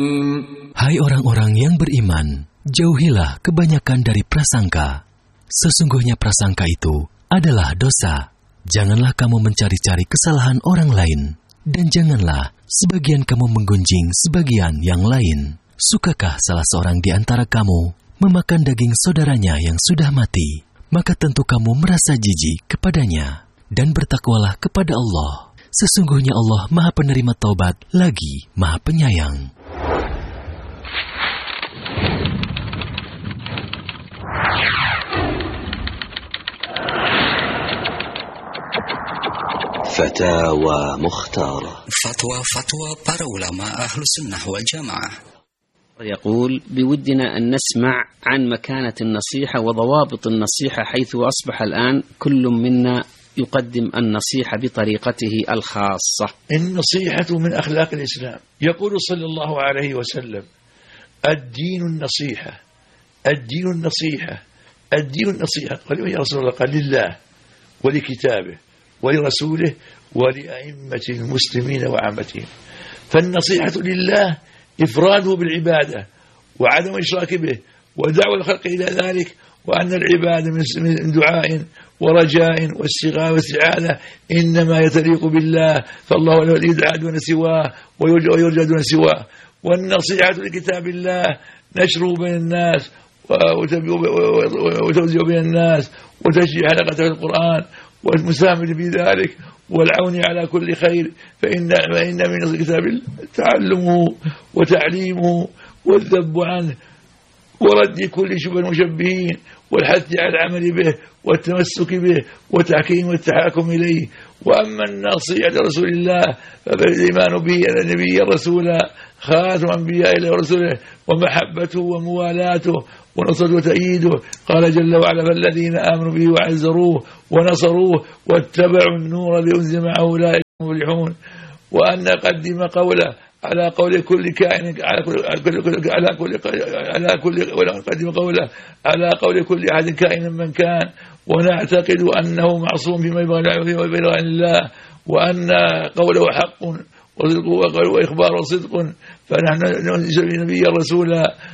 Hai orang-orang yang beriman, jauhilah kebanyakan dari prasangka. Sesungguhnya prasangka itu adalah dosa. Janganlah kamu mencari-cari kesalahan orang lain, dan janganlah sebagian kamu menggunjing sebagian yang lain. Sukakah salah seorang di antara kamu memakan daging saudaranya yang sudah mati? Maka tentu kamu merasa jijik kepadanya, dan bertakwalah kepada Allah. Sesungguhnya Allah Maha Penerima Taubat lagi Maha Penyayang. فتاوى مختارة. فتوى para ulama أهل السنة والجماعة. يقول بودنا أن نسمع عن مكانة النصيحة وضوابط النصيحة، حيث أصبح الآن كل منا يقدم النصيحة بطريقته الخاصة. النصيحة من أخلاق الإسلام. يقول صلى الله عليه وسلم: الدين النصيحة، الدين النصيحة، الدين النصيحة. قالوا يا رسول الله، قال: لله ولكتابه ولرسوله ولأئمة المسلمين وعامتهم. فالنصيحة لله إفراده بالعبادة وعدم الإشراك به ودعوة الخلق إلى ذلك، وأن العبادة من دعاء ورجاء واستغاثة واستعاذة إنما يتليق بالله، فالله لا يدعى دون سواه ويرجى دون سواه. والنصيحة لكتاب الله نشره بين الناس وتوزيعه بين الناس وتشجيع حلقة القرآن والمسامر في ذلك والعون على كل خير، فإن من كتاب تعلمه وتعليمه والذب عنه ورد كل شبه المشبهين والحث على العمل به والتمسك به وتحكيم والتحاكم إليه. وأما النصيحة رسول الله فالإيمان به أن النبي الرسول خاتم أنبياء الله ورسوله، ومحبته وموالاته ونصرته وتأييده. قال جل وعلا: فالذين آمنوا به وعزروه ونصروه واتبعوا النور الذي أنزل معه أولئك هم المفلحون. وأن نقدم قوله على قول كل كائن على كل أحد كائن من كان، ونعتقد أنه معصوم فيما يبغى عن الله، وأن قوله حق وإخباره صدق، فنحن نبي الرسول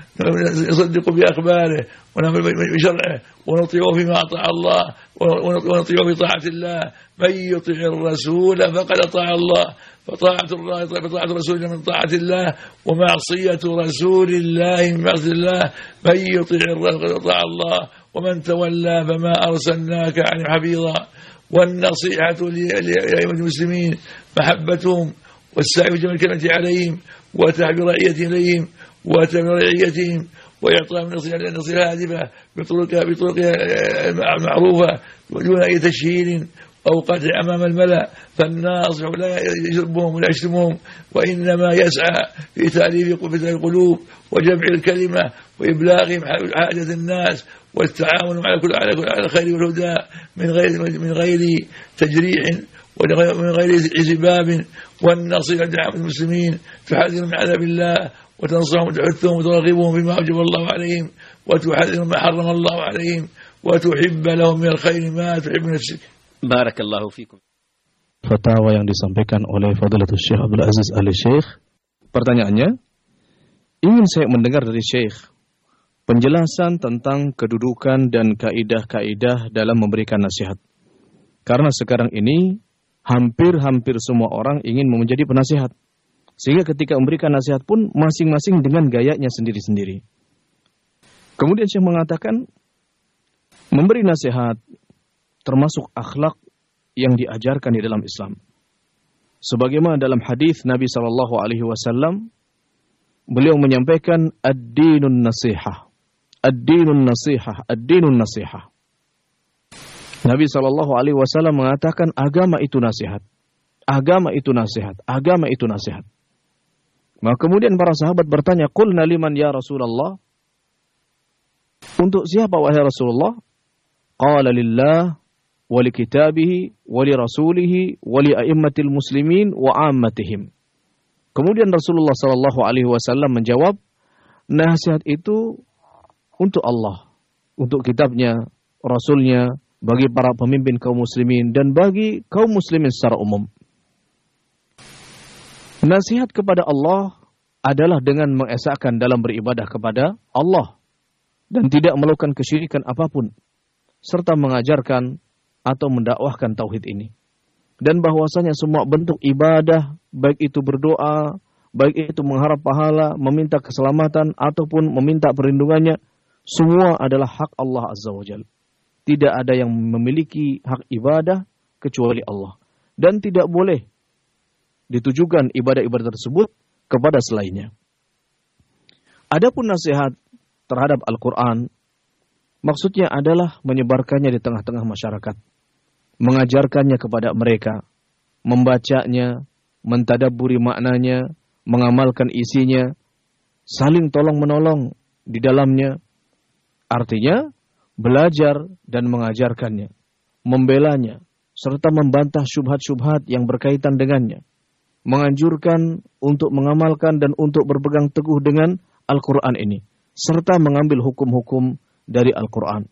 نصدق بأخباره ونعمل بشرعه ونطيعه فيما أطاع الله ونطيعه بطاعة الله. من يطيع الرسول فقد أطاع الله، فطاعة الرسول من طاعة الله، ومعصية رسول الله من معصية الله. من يطيع الرسول فقد أطاع الله، ومن تولى فما أرسلناك عنه حفيظا. والنصيحة لأئمة المسلمين محبتهم والسعي في جمع الكلمة عليهم وتعبير رعيتهم إليهم وتعبير رعيتهم وإعطاء النصيحة هادفة بطرق معروفة دون أي تشهير أو قطع أمام الملأ. فالناصح لا يشربهم ولا يشتمهم، وإنما يسعى في تأليف القلوب وجمع الكلمة وإبلاغهم حاجة الناس والتعاون على الخير والهدى من غير تجريح ومن غير سباب. والنصيحة لعامة المسلمين تحذرهم من عذاب الله وتنصحهم وتحثهم وترغبهم بما أوجب الله عليهم وتحذرهم ما حرم الله عليهم وتحب لهم من الخير ما تحب نفسك. Barakallahu fikum. Fatwa yang disampaikan oleh Fadilatul Syekh Abdul Aziz Ali Syekh. Pertanyaannya, ingin saya mendengar dari Syekh penjelasan tentang kedudukan dan kaidah-kaidah dalam memberikan nasihat. Karena sekarang ini hampir semua orang ingin menjadi penasihat. Sehingga ketika memberikan nasihat pun masing-masing dengan gayanya sendiri-sendiri. Kemudian Syekh mengatakan, memberi nasihat termasuk akhlak yang diajarkan di dalam Islam. Sebagaimana dalam hadis Nabi SAW, beliau menyampaikan ad-dinun nasihah, ad-dinun nasihah, ad-dinun nasihah. Nabi SAW mengatakan agama itu nasihat, agama itu nasihat, agama itu nasihat. Maka kemudian para sahabat bertanya, qulna liman ya Rasulullah? Untuk siapa wahai Rasulullah? Qala lillah wa li kitabihi wa li rasulihi wa li a'immatil muslimin wa ammatihim. Kemudian Rasulullah SAW menjawab, nasihat itu untuk Allah, untuk kitabnya, rasulnya, bagi para pemimpin kaum muslimin dan bagi kaum muslimin secara umum. Nasihat kepada Allah adalah dengan mengesahkan dalam beribadah kepada Allah dan tidak melakukan kesyirikan apapun, serta mengajarkan atau mendakwahkan tauhid ini. Dan bahwasanya semua bentuk ibadah, baik itu berdoa, baik itu mengharap pahala, meminta keselamatan, ataupun meminta perlindungannya, semua adalah hak Allah Azza wa Jalla. Tidak ada yang memiliki hak ibadah kecuali Allah. Dan tidak boleh ditujukan ibadah-ibadah tersebut kepada selainnya. Adapun nasihat terhadap Al-Quran, maksudnya adalah menyebarkannya di tengah-tengah masyarakat, mengajarkannya kepada mereka, membacanya, mentadabburi maknanya, mengamalkan isinya, saling tolong-menolong di dalamnya. Artinya, belajar dan mengajarkannya, membelanya, serta membantah syubhat-syubhat yang berkaitan dengannya, menganjurkan untuk mengamalkan dan untuk berpegang teguh dengan Al-Quran ini, serta mengambil hukum-hukum dari Al-Quran.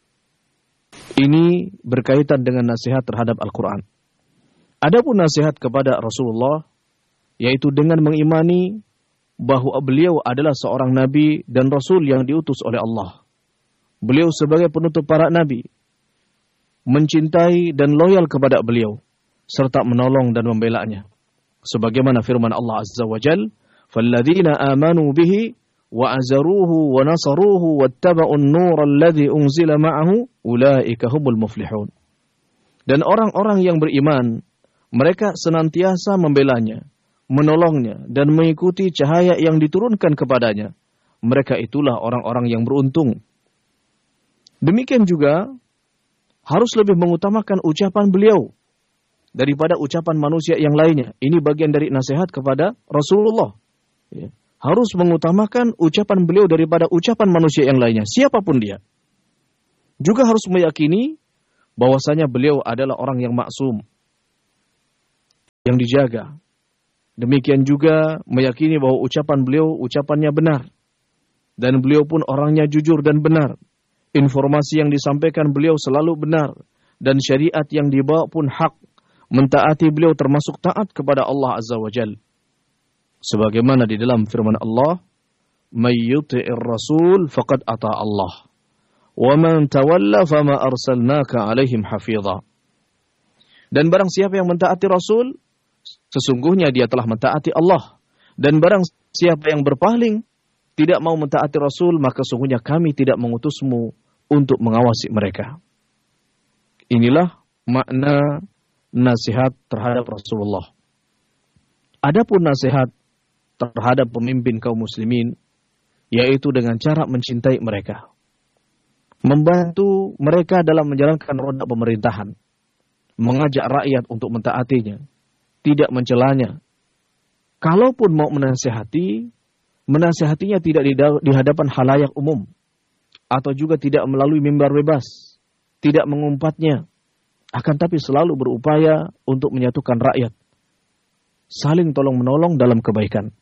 Ini berkaitan dengan nasihat terhadap Al-Quran. Adapun nasihat kepada Rasulullah, yaitu dengan mengimani bahwa beliau adalah seorang nabi dan rasul yang diutus oleh Allah. Beliau sebagai penutup para nabi, mencintai dan loyal kepada beliau, serta menolong dan membelanya. Sebagaimana firman Allah Azza wa Jal, فَالَّذِينَ آمَنُوا بِهِ وَعَزَرُوهُ وَنَصَرُوهُ وَاتَّبَعُوا النُّورَ الَّذِي أُنزِلَ مَعَهُ أُولَئِكَ هُمُ الْمُفْلِحُونَ. Dan orang-orang yang beriman, mereka senantiasa membelanya, menolongnya, dan mengikuti cahaya yang diturunkan kepadanya. Mereka itulah orang-orang yang beruntung. Demikian juga, harus lebih mengutamakan ucapan beliau daripada ucapan manusia yang lainnya. Ini bagian dari nasihat kepada Rasulullah. Ya. Harus mengutamakan ucapan beliau daripada ucapan manusia yang lainnya, siapapun dia. Juga harus meyakini bahwasanya beliau adalah orang yang maksum, yang dijaga. Demikian juga meyakini bahwa ucapan beliau ucapannya benar, dan beliau pun orangnya jujur dan benar. Informasi yang disampaikan beliau selalu benar, dan syariat yang dibawa pun hak. Mentaati beliau termasuk taat kepada Allah Azza wa Jalla. Sebagaimana di dalam firman Allah, "May yuti'ir rasul faqad ata Allah, wa man tawalla fama arsalnaka 'alaihim hafidha." Dan barang siapa yang mentaati Rasul, sesungguhnya dia telah mentaati Allah. Dan barang siapa yang berpaling, tidak mau mentaati Rasul, maka sesungguhnya kami tidak mengutusmu untuk mengawasi mereka. Inilah makna nasihat terhadap Rasulullah. Adapun nasihat terhadap pemimpin kaum muslimin, yaitu dengan cara mencintai mereka, membantu mereka dalam menjalankan roda pemerintahan, mengajak rakyat untuk mentaatinya, tidak mencelanya. Kalaupun mau menasihatinya tidak di hadapan khalayak umum, atau juga tidak melalui mimbar bebas, tidak mengumpatnya, akan tapi selalu berupaya untuk menyatukan rakyat, saling tolong-menolong dalam kebaikan.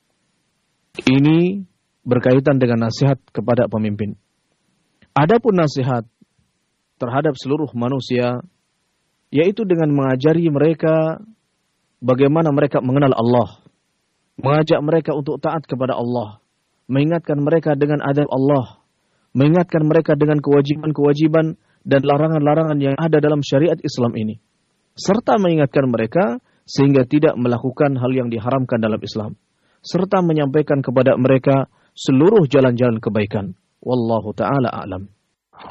Ini berkaitan dengan nasihat kepada pemimpin. Adapun nasihat terhadap seluruh manusia, yaitu dengan mengajari mereka bagaimana mereka mengenal Allah, mengajak mereka untuk taat kepada Allah, mengingatkan mereka dengan adab Allah, mengingatkan mereka dengan kewajiban-kewajiban dan larangan-larangan yang ada dalam syariat Islam ini, serta mengingatkan mereka sehingga tidak melakukan hal yang diharamkan dalam Islam, serta menyampaikan kepada mereka seluruh jalan-jalan kebaikan. Wallahu ta'ala a'lam.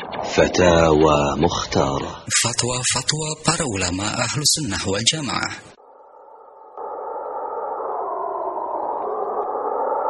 Fatawa Mukhtarah. Fatwa para ulama Ahlus Sunnah wal Jamaah.